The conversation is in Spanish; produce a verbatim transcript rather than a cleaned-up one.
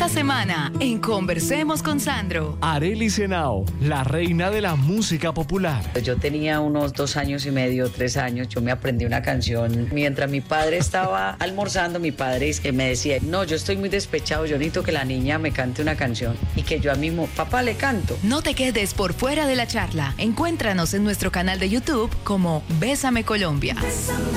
Esta semana, en Conversemos con Sandro. Arelis Henao, la reina de la música popular. Yo tenía unos dos años y medio, tres años, yo me aprendí una canción. Mientras mi padre estaba almorzando, mi padre es que me decía, no, yo estoy muy despechado, yo necesito que la niña me cante una canción. Y que yo a mismo, papá, le canto. No te quedes por fuera de la charla. Encuéntranos en nuestro canal de YouTube como Bésame Colombia. Bésame.